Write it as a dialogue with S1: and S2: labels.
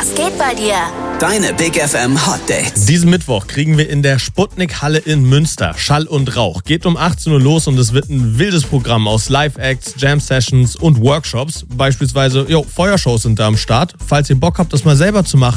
S1: Was geht bei dir?
S2: Deine Big FM Hot Dates.
S3: Diesen Mittwoch kriegen wir in der Sputnik-Halle in Münster Schall und Rauch. Geht um 18 Uhr los und es wird ein wildes Programm aus Live-Acts, Jam-Sessions und Workshops. Beispielsweise, Feuershows sind da am Start. Falls ihr Bock habt, das mal selber zu machen,